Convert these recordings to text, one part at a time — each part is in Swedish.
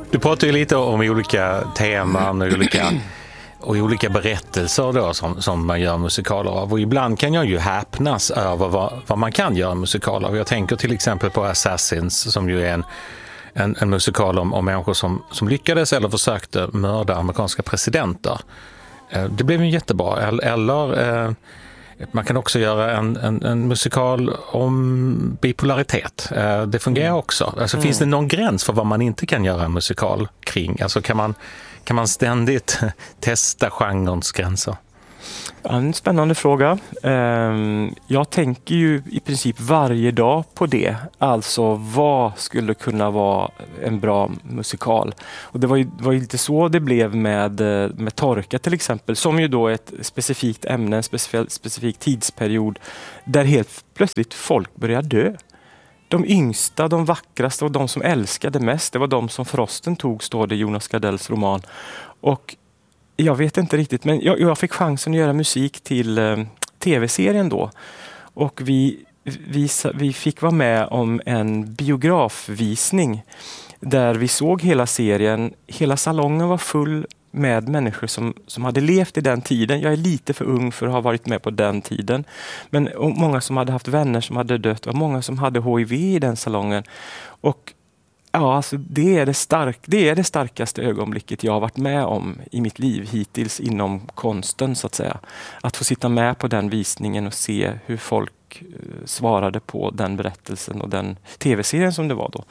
Du pratar ju lite om olika teman och olika berättelser då som man gör musikaler av. Och ibland kan jag ju häpnas över vad man kan göra musikaler av. Jag tänker till exempel på Assassins som ju är en musikal om människor som lyckades eller försökte mörda amerikanska presidenter. Det blev ju jättebra. Eller man kan också göra en musikal om bipolaritet. Det fungerar också. Alltså, finns det någon gräns för vad man inte kan göra en musikal kring? Alltså, kan man ständigt testa genrens gränser? En spännande fråga. Jag tänker ju i princip varje dag på det. Alltså vad skulle kunna vara en bra musikal? Och det var ju lite så det blev med Torka till exempel. Som ju då är ett specifikt ämne, en specifik tidsperiod. Där helt plötsligt folk börjar dö. De yngsta, de vackraste och de som älskade mest. Det var de som frosten tog, står det i Jonas Gardells roman. Och jag vet inte riktigt, men jag fick chansen att göra musik till tv-serien då. Och vi fick vara med om en biografvisning där vi såg hela serien. Hela salongen var full med människor som hade levt i den tiden. Jag är lite för ung för att ha varit med på den tiden. Men många som hade haft vänner som hade dött och många som hade HIV i den salongen. Och ja, alltså det är det starkaste ögonblicket jag har varit med om i mitt liv hittills inom konsten så att säga. Att få sitta med på den visningen och se hur folk svarade på den berättelsen och den tv-serien som det var då.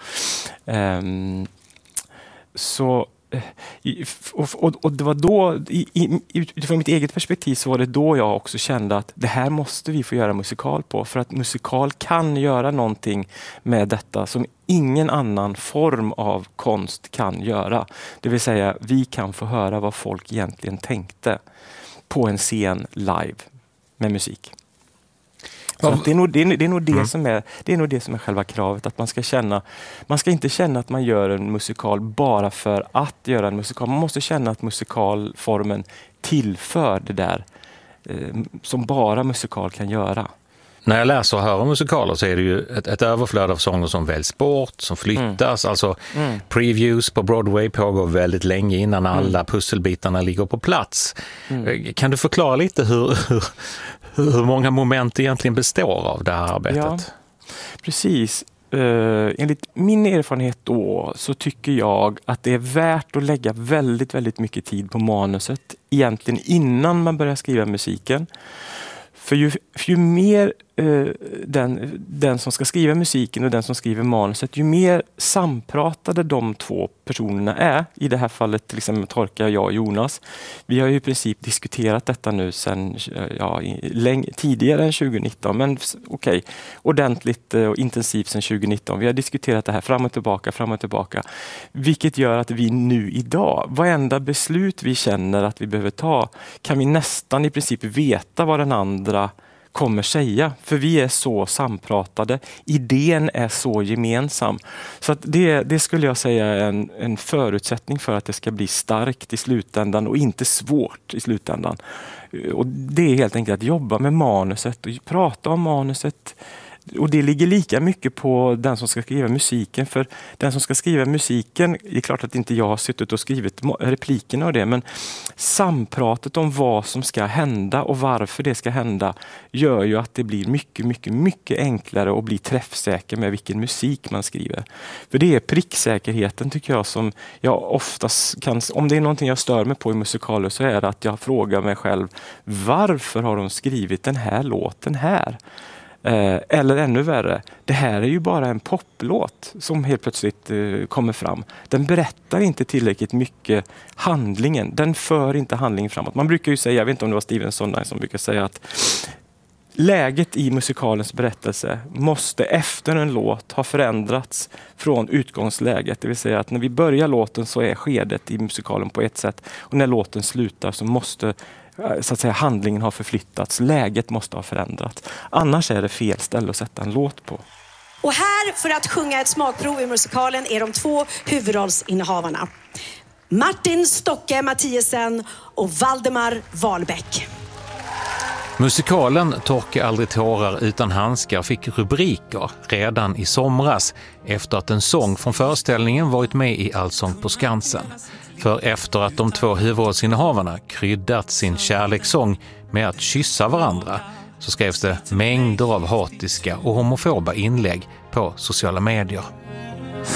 Och det var då, utifrån mitt eget perspektiv så var det då jag också kände att det här måste vi få göra musikal på. För att musikal kan göra någonting med detta som ingen annan form av konst kan göra. Det vill säga, vi kan få höra vad folk egentligen tänkte på en scen live med musik. Så det är nog det som är själva kravet, att man ska inte känna att man gör en musikal bara för att göra en musikal. Man måste känna att musikalformen tillför det där som bara musikal kan göra. När jag läser och hör om musikaler så är det ju ett överflöd av sånger som väljs bort, som flyttas. Alltså previews på Broadway pågår väldigt länge innan alla pusselbitarna ligger på plats. Kan du förklara lite hur många moment egentligen består av det här arbetet? Ja, precis. Enligt min erfarenhet då så tycker jag att det är värt att lägga väldigt, väldigt mycket tid på manuset egentligen innan man börjar skriva musiken. För ju mer den som ska skriva musiken och den som skriver manuset, ju mer sampratade de två personerna är. I det här fallet till exempel Torka, jag och Jonas. Vi har ju i princip diskuterat detta nu sedan tidigare än 2019. Men okej, ordentligt och intensivt sedan 2019. Vi har diskuterat det här fram och tillbaka. Vilket gör att vi nu idag, varenda beslut vi känner att vi behöver ta, kan vi nästan i princip veta vad den andra kommer säga. För vi är så sampratade. Idén är så gemensam. Så att det skulle jag säga är en förutsättning för att det ska bli starkt i slutändan och inte svårt i slutändan. Och det är helt enkelt att jobba med manuset och prata om manuset. Och det ligger lika mycket på den som ska skriva musiken. För den som ska skriva musiken, det är klart att inte jag har suttit och skrivit replikerna och det, men sampratet om vad som ska hända och varför det ska hända gör ju att det blir mycket, mycket, mycket enklare att bli träffsäker med vilken musik man skriver. För det är pricksäkerheten tycker jag som jag oftast kan, om det är någonting jag stör mig på i musikaler så är det att jag frågar mig själv, varför har de skrivit den här låten här? Eller ännu värre, det här är ju bara en poplåt som helt plötsligt kommer fram. Den berättar inte tillräckligt mycket handlingen. Den för inte handlingen framåt. Man brukar ju säga, jag vet inte om det var Steven Sondheim som brukar säga att läget i musikalens berättelse måste efter en låt ha förändrats från utgångsläget. Det vill säga att när vi börjar låten så är skedet i musikalen på ett sätt och när låten slutar så måste så att säga handlingen har förflyttats, läget måste ha förändrats. Annars är det fel ställe att sätta en låt på. Och här för att sjunga ett smakprov i musikalen är de två huvudrollsinnehavarna. Martin Stocke Mathiesen och Valdemar Wahlbeck. Musikalen Torka aldrig tårar utan handskar fick rubriker redan i somras efter att en sång från föreställningen varit med i Allsång på Skansen. För efter att de två huvudrollsinnehavarna kryddat sin kärlekssång med att kyssa varandra så skrevs det mängder av hatiska och homofoba inlägg på sociala medier.